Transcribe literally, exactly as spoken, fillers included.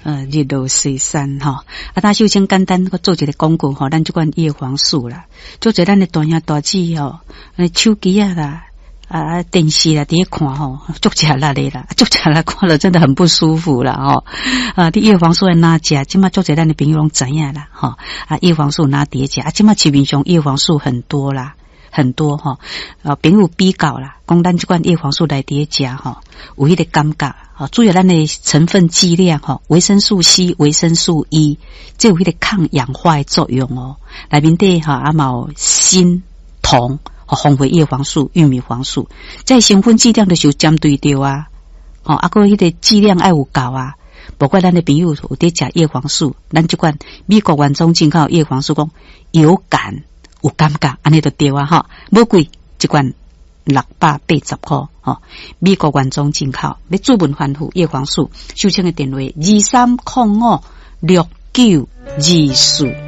呃日落西山吼。啊，咱首先简单个做一个广告吼，咱即款叶黄素啦，做者咱的大兄大姊吼，呃手机啊啦。啊，电视啦，伫看吼，足吃力的啦，足吃力看了真的很不舒服啦吼。啊，啲叶黄素的哪食？即马足侪咱的朋友拢知影啦吼。啊，叶黄素哪伫食？啊，即马市面上叶黄素很多啦，很多吼。啊，朋友比较啦，讲咱即款叶黄素来伫食吼，有迄个感觉。啊，主要咱的成分剂量吼，维生素 C、维生素 E， 这有迄个抗氧化的作用哦。内面底哈啊嘛有锌、铜。红回叶黄素、玉米黄素，在成分剂量的时候针对到啊，吼、哦，啊个迄个剂量爱有够啊。不过咱的朋友有伫食叶黄素，咱即款美国原装进口叶黄素讲有感有感觉，安尼就对啊吼，无贵，一罐六百八十块吼，美国原装进口，要注文反复叶黄素，收听的电话二三零五六九二四。